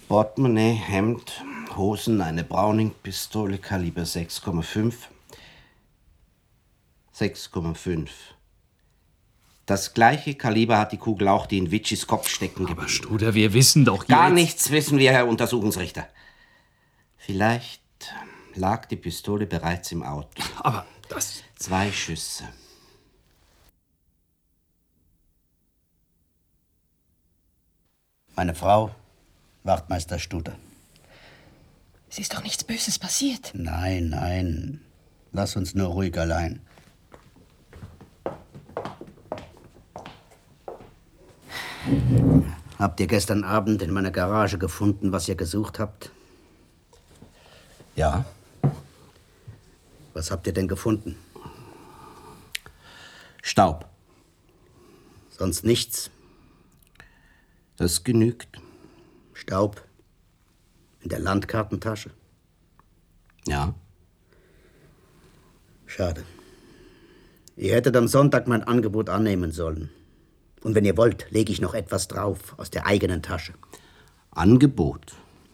Portemonnaie, Hemd, Hosen, eine Browning-Pistole, Kaliber 6,5. 6,5. Das gleiche Kaliber hat die Kugel auch, die in Witschis Kopf stecken geblieben. Aber Studer, wir wissen doch Gar jetzt... nichts wissen wir, Herr Untersuchungsrichter. Vielleicht lag die Pistole bereits im Auto. Aber das... 2 Schüsse. Meine Frau, Wachtmeister Studer. Es ist doch nichts Böses passiert. Nein, nein. Lass uns nur ruhig allein. Habt ihr gestern Abend in meiner Garage gefunden, was ihr gesucht habt? Ja. Was habt ihr denn gefunden? Staub. Sonst nichts? Das genügt. Staub? In der Landkartentasche? Ja. Schade. Ihr hättet am Sonntag mein Angebot annehmen sollen. Und wenn ihr wollt, lege ich noch etwas drauf aus der eigenen Tasche. Angebot?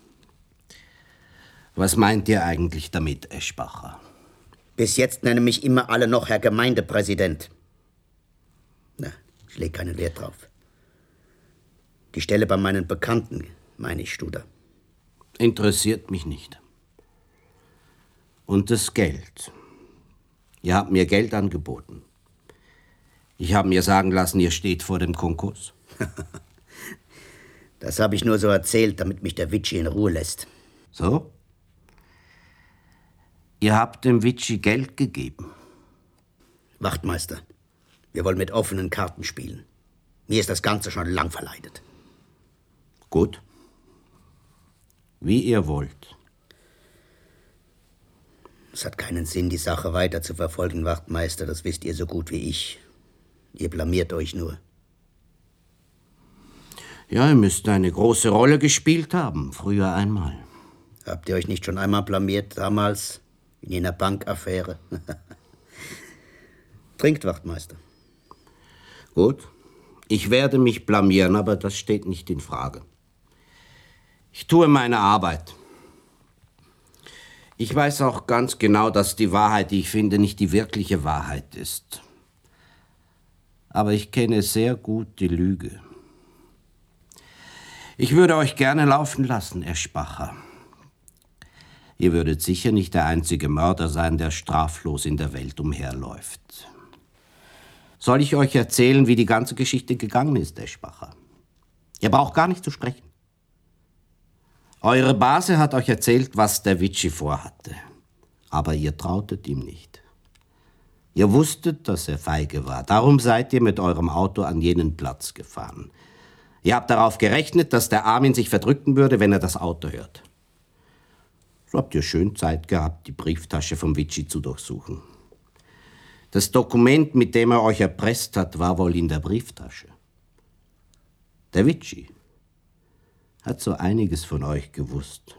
Was meint ihr eigentlich damit, Eschbacher? Bis jetzt nennen mich immer alle noch Herr Gemeindepräsident. Na, ich lege keinen Wert drauf. Die Stelle bei meinen Bekannten, meine ich, Studer. Interessiert mich nicht. Und das Geld. Ihr habt mir Geld angeboten. Ich habe mir sagen lassen, ihr steht vor dem Konkurs. Das habe ich nur so erzählt, damit mich der Witschi in Ruhe lässt. So? Ihr habt dem Witschi Geld gegeben. Wachtmeister, wir wollen mit offenen Karten spielen. Mir ist das Ganze schon lang verleidet. Gut. Wie ihr wollt. Es hat keinen Sinn, die Sache weiter zu verfolgen, Wachtmeister. Das wisst ihr so gut wie ich. Ihr blamiert euch nur. Ja, ihr müsst eine große Rolle gespielt haben, früher einmal. Habt ihr euch nicht schon einmal blamiert, damals, in jener Bankaffäre? Trinkt, Wachtmeister. Gut, ich werde mich blamieren, aber das steht nicht in Frage. Ich tue meine Arbeit. Ich weiß auch ganz genau, dass die Wahrheit, die ich finde, nicht die wirkliche Wahrheit ist. Aber ich kenne sehr gut die Lüge. Ich würde euch gerne laufen lassen, Eschbacher. Ihr würdet sicher nicht der einzige Mörder sein, der straflos in der Welt umherläuft. Soll ich euch erzählen, wie die ganze Geschichte gegangen ist, Eschbacher? Ihr braucht gar nicht zu sprechen. Eure Base hat euch erzählt, was der Witschi vorhatte. Aber ihr trautet ihm nicht. Ihr wusstet, dass er feige war. Darum seid ihr mit eurem Auto an jenen Platz gefahren. Ihr habt darauf gerechnet, dass der Armin sich verdrücken würde, wenn er das Auto hört. So habt ihr schön Zeit gehabt, die Brieftasche vom Witschi zu durchsuchen. Das Dokument, mit dem er euch erpresst hat, war wohl in der Brieftasche. Der Witschi hat so einiges von euch gewusst.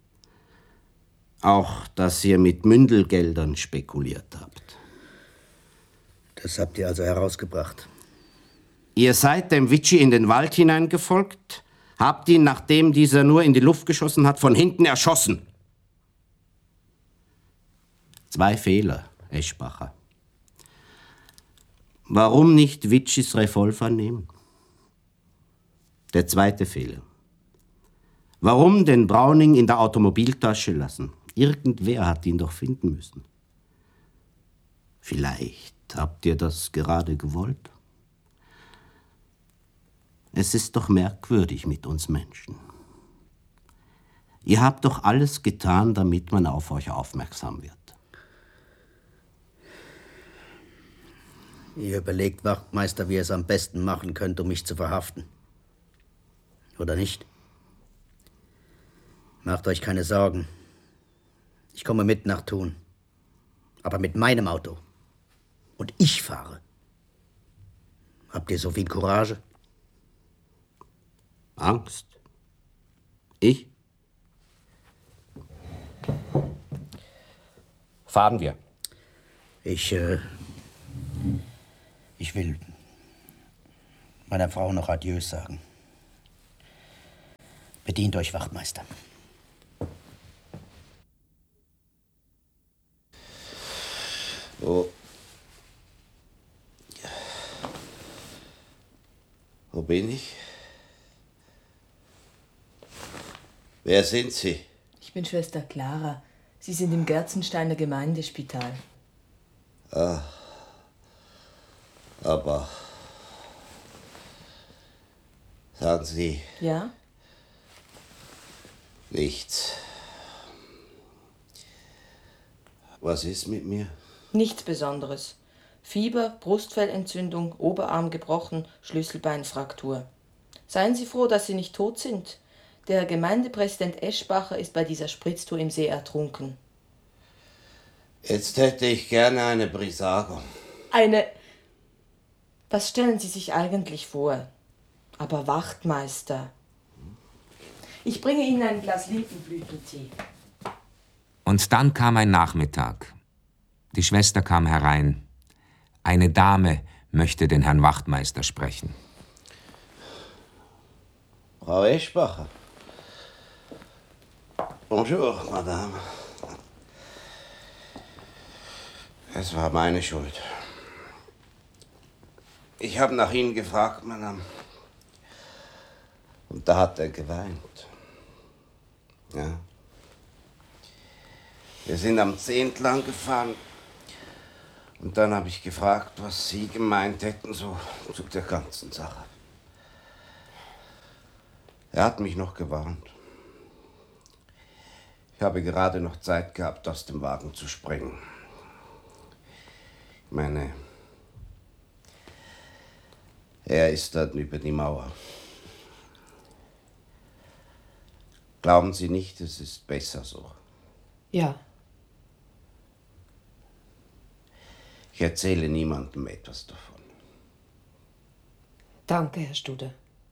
Auch, dass ihr mit Mündelgeldern spekuliert habt. Das habt ihr also herausgebracht. Ihr seid dem Witschi in den Wald hineingefolgt, habt ihn, nachdem dieser nur in die Luft geschossen hat, von hinten erschossen. 2 Fehler, Eschbacher. Warum nicht Witschis Revolver nehmen? Der 2. Fehler. Warum den Browning in der Automobiltasche lassen? Irgendwer hat ihn doch finden müssen. Vielleicht habt ihr das gerade gewollt? Es ist doch merkwürdig mit uns Menschen. Ihr habt doch alles getan, damit man auf euch aufmerksam wird. Ihr überlegt, Wachtmeister, wie ihr es am besten machen könnt, um mich zu verhaften. Oder nicht? Macht euch keine Sorgen. Ich komme mit nach Thun. Aber mit meinem Auto. Und ich fahre. Habt ihr so viel Courage? Angst? Ich? Fahren wir. Ich will meiner Frau noch Adieu sagen. Bedient euch, Wachtmeister. Wo bin ich? Wer sind Sie? Ich bin Schwester Clara. Sie sind im Gerzensteiner Gemeindespital. Aber sagen Sie Ja? nichts. Was ist mit mir? Nichts Besonderes. Fieber, Brustfellentzündung, Oberarm gebrochen, Schlüsselbeinfraktur. Seien Sie froh, dass Sie nicht tot sind. Der Gemeindepräsident Eschbacher ist bei dieser Spritztour im See ertrunken. Jetzt hätte ich gerne eine Brisago. Was stellen Sie sich eigentlich vor? Aber Wachtmeister. Ich bringe Ihnen ein Glas Lindenblütentee. Und dann kam ein Nachmittag. Die Schwester kam herein. Eine Dame möchte den Herrn Wachtmeister sprechen. Frau Eschbacher. Bonjour, Madame. Es war meine Schuld. Ich habe nach Ihnen gefragt, Madame. Und da hat er geweint. Ja. Wir sind am See entlang gefahren. Und dann habe ich gefragt, was Sie gemeint hätten, so zu der ganzen Sache. Er hat mich noch gewarnt. Ich habe gerade noch Zeit gehabt, aus dem Wagen zu springen. Ich meine, er ist dann über die Mauer. Glauben Sie nicht, es ist besser so? Ja. Ich erzähle niemandem etwas davon. Danke, Herr Studer.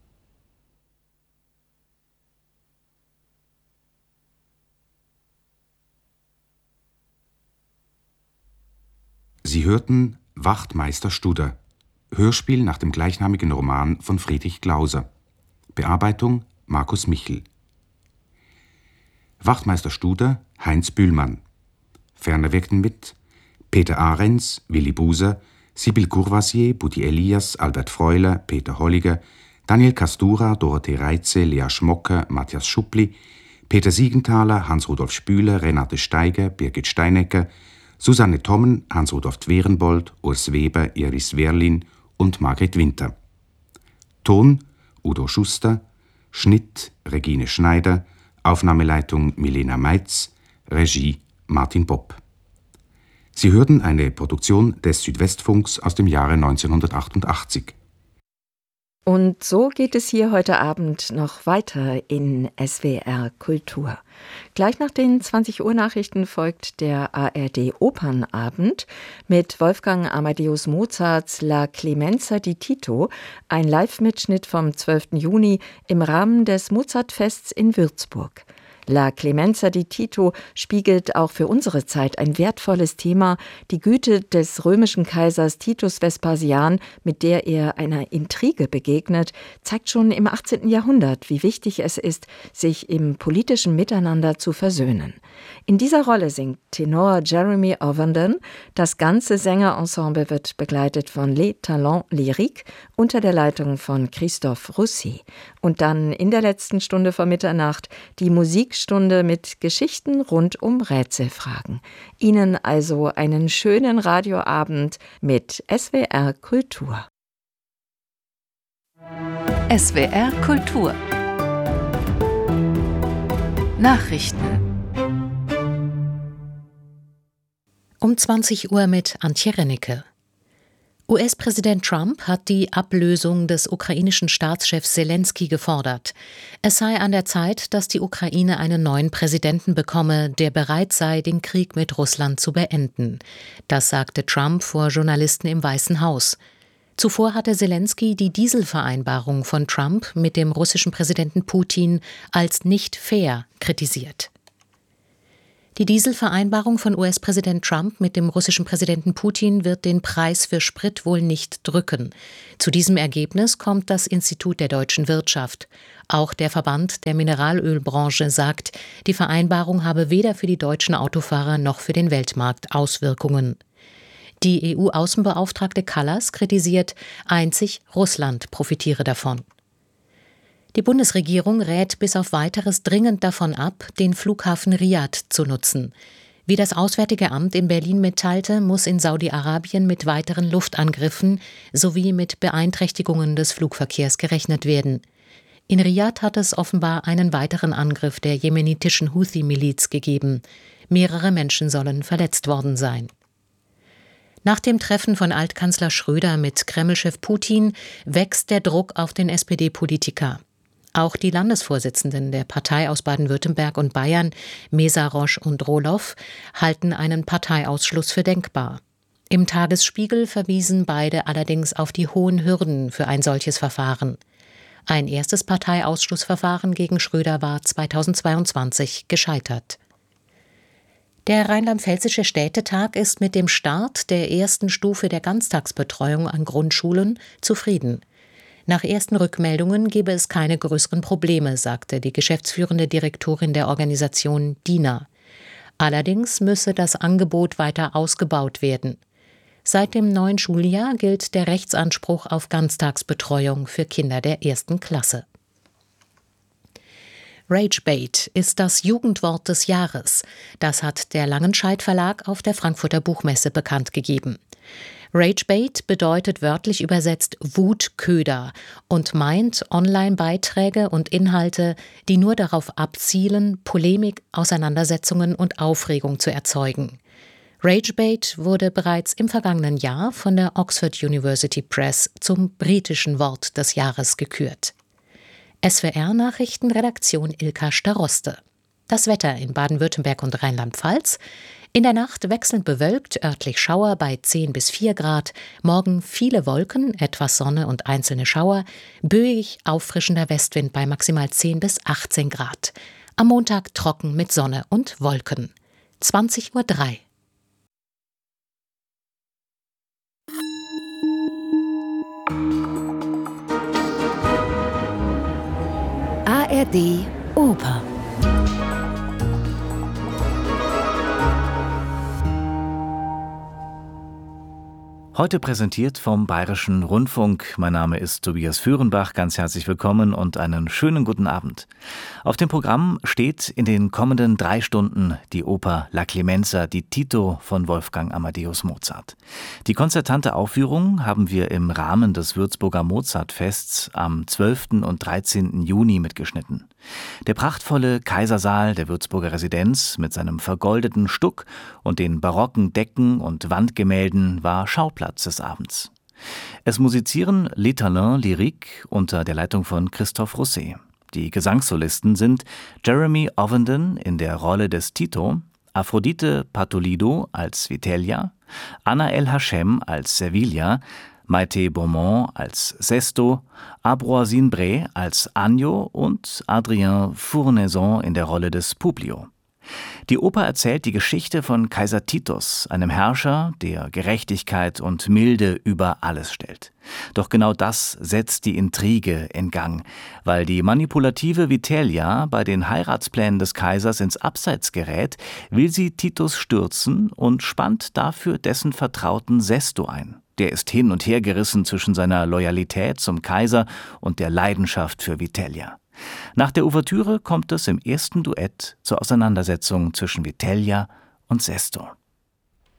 Sie hörten Wachtmeister Studer, Hörspiel nach dem gleichnamigen Roman von Friedrich Glauser. Bearbeitung Markus Michel. Wachtmeister Studer, Heinz Bühlmann. Ferner wirkten mit Peter Ahrens, Willi Buser, Sibyl Courvoisier, Budi Elias, Albert Freuler, Peter Holliger, Daniel Kastura, Dorothee Reitze, Lea Schmocker, Matthias Schuppli, Peter Siegenthaler, Hans-Rudolf Spüler, Renate Steiger, Birgit Steinecker, Susanne Tommen, Hans-Rudolf Twerenbold, Urs Weber, Iris Werlin und Margret Winter. Ton Udo Schuster, Schnitt Regine Schneider, Aufnahmeleitung Milena Meitz, Regie Martin Bopp. Sie hörten eine Produktion des Südwestfunks aus dem Jahre 1988. Und so geht es hier heute Abend noch weiter in SWR Kultur. Gleich nach den 20-Uhr-Nachrichten folgt der ARD-Opernabend mit Wolfgang Amadeus Mozarts La Clemenza di Tito, ein Live-Mitschnitt vom 12. Juni im Rahmen des Mozartfests in Würzburg. La Clemenza di Tito spiegelt auch für unsere Zeit ein wertvolles Thema, die Güte des römischen Kaisers Titus Vespasian, mit der er einer Intrige begegnet, zeigt schon im 18. Jahrhundert, wie wichtig es ist, sich im politischen Miteinander zu versöhnen. In dieser Rolle singt Tenor Jeremy Ovenden. Das ganze Sängerensemble wird begleitet von Les Talents Lyriques unter der Leitung von Christophe Roussy. Und dann in der letzten Stunde vor Mitternacht die Musikstunde mit Geschichten rund um Rätselfragen. Ihnen also einen schönen Radioabend mit SWR Kultur. SWR Kultur Nachrichten um 20 Uhr mit Antje Rennecke. US-Präsident Trump hat die Ablösung des ukrainischen Staatschefs Selenskyj gefordert. Es sei an der Zeit, dass die Ukraine einen neuen Präsidenten bekomme, der bereit sei, den Krieg mit Russland zu beenden. Das sagte Trump vor Journalisten im Weißen Haus. Zuvor hatte Selenskyj die Dieselvereinbarung von Trump mit dem russischen Präsidenten Putin als nicht fair kritisiert. Die Dieselvereinbarung von US-Präsident Trump mit dem russischen Präsidenten Putin wird den Preis für Sprit wohl nicht drücken. Zu diesem Ergebnis kommt das Institut der deutschen Wirtschaft. Auch der Verband der Mineralölbranche sagt, die Vereinbarung habe weder für die deutschen Autofahrer noch für den Weltmarkt Auswirkungen. Die EU-Außenbeauftragte Kallas kritisiert, einzig Russland profitiere davon. Die Bundesregierung rät bis auf Weiteres dringend davon ab, den Flughafen Riad zu nutzen. Wie das Auswärtige Amt in Berlin mitteilte, muss in Saudi-Arabien mit weiteren Luftangriffen sowie mit Beeinträchtigungen des Flugverkehrs gerechnet werden. In Riad hat es offenbar einen weiteren Angriff der jemenitischen Houthi-Miliz gegeben. Mehrere Menschen sollen verletzt worden sein. Nach dem Treffen von Altkanzler Schröder mit Kremlchef Putin wächst der Druck auf den SPD-Politiker. Auch die Landesvorsitzenden der Partei aus Baden-Württemberg und Bayern, Mesarosch und Rohloff, halten einen Parteiausschluss für denkbar. Im Tagesspiegel verwiesen beide allerdings auf die hohen Hürden für ein solches Verfahren. Ein erstes Parteiausschlussverfahren gegen Schröder war 2022 gescheitert. Der Rheinland-Pfälzische Städtetag ist mit dem Start der ersten Stufe der Ganztagsbetreuung an Grundschulen zufrieden. Nach ersten Rückmeldungen gebe es keine größeren Probleme, sagte die geschäftsführende Direktorin der Organisation DINA. Allerdings müsse das Angebot weiter ausgebaut werden. Seit dem neuen Schuljahr gilt der Rechtsanspruch auf Ganztagsbetreuung für Kinder der 1. Klasse. Ragebait ist das Jugendwort des Jahres. Das hat der Langenscheidt Verlag auf der Frankfurter Buchmesse bekannt gegeben. Ragebait bedeutet wörtlich übersetzt Wutköder und meint Online-Beiträge und Inhalte, die nur darauf abzielen, Polemik, Auseinandersetzungen und Aufregung zu erzeugen. Ragebait wurde bereits im vergangenen Jahr von der Oxford University Press zum britischen Wort des Jahres gekürt. SWR-Nachrichtenredaktion Ilka Staroste. Das Wetter in Baden-Württemberg und Rheinland-Pfalz. In der Nacht wechselnd bewölkt, örtlich Schauer bei 10 bis 4 Grad. Morgen viele Wolken, etwas Sonne und einzelne Schauer. Böig auffrischender Westwind bei maximal 10 bis 18 Grad. Am Montag trocken mit Sonne und Wolken. 20:03 Uhr. ARD Oper. Heute präsentiert vom Bayerischen Rundfunk. Mein Name ist Tobias Führenbach. Ganz herzlich willkommen und einen schönen guten Abend. Auf dem Programm steht in den kommenden 3 Stunden die Oper La Clemenza di Tito von Wolfgang Amadeus Mozart. Die konzertante Aufführung haben wir im Rahmen des Würzburger Mozartfests am 12. und 13. Juni mitgeschnitten. Der prachtvolle Kaisersaal der Würzburger Residenz mit seinem vergoldeten Stuck und den barocken Decken und Wandgemälden war Schauplatz des Abends. Es musizieren L'Étalon Lyrique unter der Leitung von Christophe Rousset. Die Gesangssolisten sind Jeremy Ovenden in der Rolle des Tito, Aphrodite Patolido als Vitellia, Anna El Hachem als Servilia, Maite Beaumont als Sesto, Ambroisine Bray als Agno und Adrien Fournaison in der Rolle des Publio. Die Oper erzählt die Geschichte von Kaiser Titus, einem Herrscher, der Gerechtigkeit und Milde über alles stellt. Doch genau das setzt die Intrige in Gang, weil die manipulative Vitellia bei den Heiratsplänen des Kaisers ins Abseits gerät, will sie Titus stürzen und spannt dafür dessen Vertrauten Sesto ein. Der ist hin und her gerissen zwischen seiner Loyalität zum Kaiser und der Leidenschaft für Vitellia. Nach der Ouvertüre kommt es im ersten Duett zur Auseinandersetzung zwischen Vitellia und Sesto.